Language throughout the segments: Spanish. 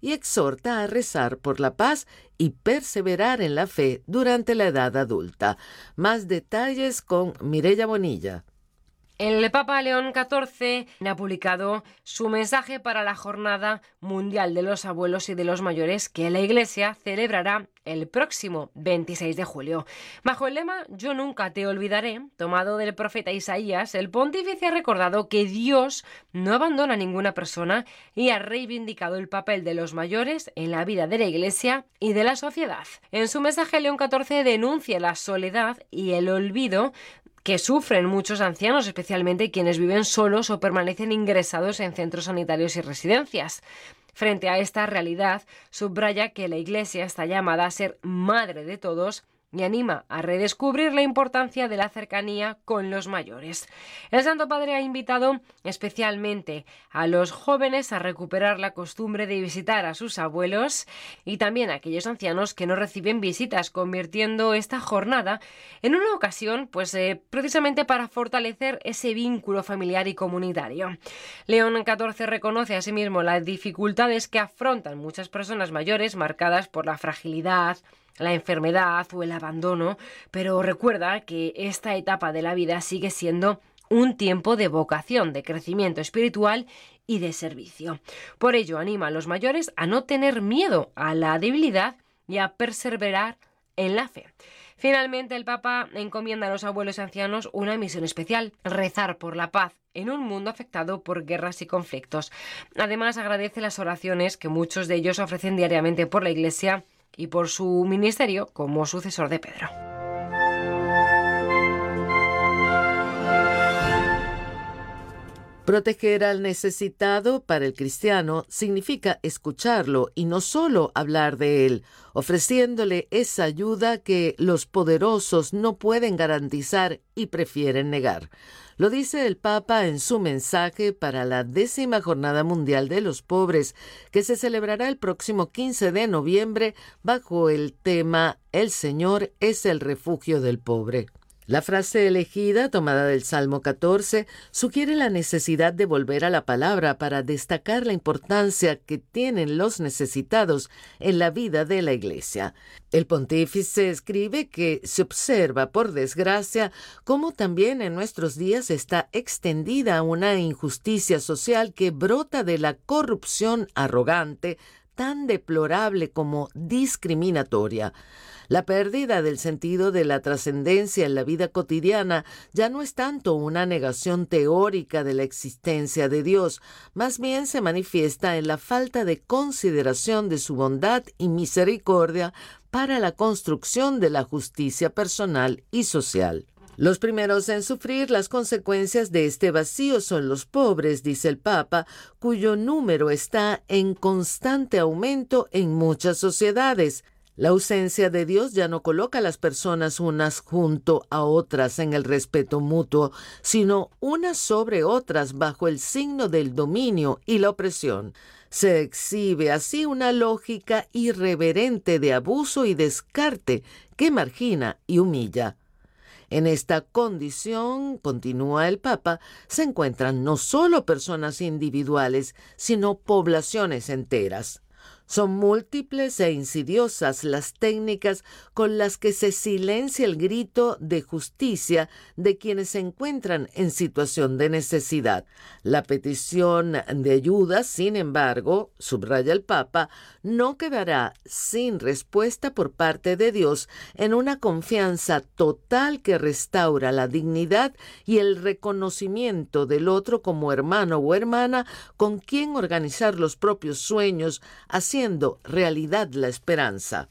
y exhorta a rezar por la paz y perseverar en la fe durante la edad adulta. Más detalles con Mireya Bonilla. El Papa León XIV ha publicado su mensaje para la Jornada Mundial de los Abuelos y de los Mayores, que la Iglesia celebrará el próximo 26 de julio. Bajo el lema «Yo nunca te olvidaré», tomado del profeta Isaías, el pontífice ha recordado que Dios no abandona a ninguna persona y ha reivindicado el papel de los mayores en la vida de la Iglesia y de la sociedad. En su mensaje, León XIV denuncia la soledad y el olvido que sufren muchos ancianos, especialmente quienes viven solos o permanecen ingresados en centros sanitarios y residencias. Frente a esta realidad, subraya que la Iglesia está llamada a ser madre de todos y anima a redescubrir la importancia de la cercanía con los mayores. El Santo Padre ha invitado especialmente a los jóvenes a recuperar la costumbre de visitar a sus abuelos y también a aquellos ancianos que no reciben visitas, convirtiendo esta jornada en una ocasión precisamente para fortalecer ese vínculo familiar y comunitario. León XIV reconoce asimismo las dificultades que afrontan muchas personas mayores marcadas por la fragilidad, la enfermedad o el abandono, pero recuerda que esta etapa de la vida sigue siendo un tiempo de vocación, de crecimiento espiritual y de servicio. Por ello, anima a los mayores a no tener miedo a la debilidad y a perseverar en la fe. Finalmente, el Papa encomienda a los abuelos y ancianos una misión especial: rezar por la paz en un mundo afectado por guerras y conflictos. Además, agradece las oraciones que muchos de ellos ofrecen diariamente por la Iglesia y por su ministerio como sucesor de Pedro. Proteger al necesitado para el cristiano significa escucharlo y no solo hablar de él, ofreciéndole esa ayuda que los poderosos no pueden garantizar y prefieren negar. Lo dice el Papa en su mensaje para la 10ª Jornada Mundial de los Pobres, que se celebrará el próximo 15 de noviembre bajo el tema «El Señor es el refugio del pobre». La frase elegida, tomada del Salmo 14, sugiere la necesidad de volver a la palabra para destacar la importancia que tienen los necesitados en la vida de la Iglesia. El pontífice escribe que se observa, por desgracia, cómo también en nuestros días está extendida una injusticia social que brota de la corrupción arrogante, tan deplorable como discriminatoria. La pérdida del sentido de la trascendencia en la vida cotidiana ya no es tanto una negación teórica de la existencia de Dios, más bien se manifiesta en la falta de consideración de su bondad y misericordia para la construcción de la justicia personal y social. Los primeros en sufrir las consecuencias de este vacío son los pobres, dice el Papa, cuyo número está en constante aumento en muchas sociedades. La ausencia de Dios ya no coloca a las personas unas junto a otras en el respeto mutuo, sino unas sobre otras bajo el signo del dominio y la opresión. Se exhibe así una lógica irreverente de abuso y descarte que margina y humilla. En esta condición, continúa el Papa, se encuentran no solo personas individuales, sino poblaciones enteras. Son múltiples e insidiosas las técnicas con las que se silencia el grito de justicia de quienes se encuentran en situación de necesidad. La petición de ayuda, sin embargo, subraya el Papa, no quedará sin respuesta por parte de Dios en una confianza total que restaura la dignidad y el reconocimiento del otro como hermano o hermana con quien organizar los propios sueños, haciendo realidad la esperanza.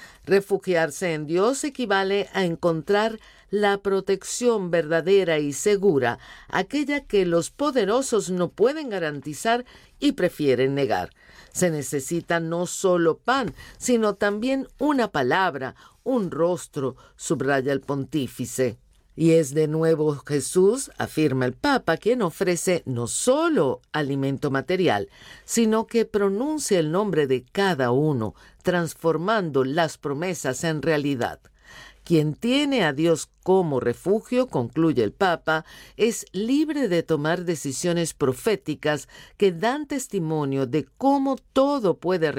Refugiarse en Dios equivale a encontrar la protección verdadera y segura, aquella que los poderosos no pueden garantizar y prefieren negar. Se necesita no solo pan, sino también una palabra, un rostro, subraya el pontífice. Y es de nuevo Jesús, afirma el Papa, quien ofrece no solo alimento material, sino que pronuncia el nombre de cada uno, transformando las promesas en realidad. Quien tiene a Dios como refugio, concluye el Papa, es libre de tomar decisiones proféticas que dan testimonio de cómo todo puede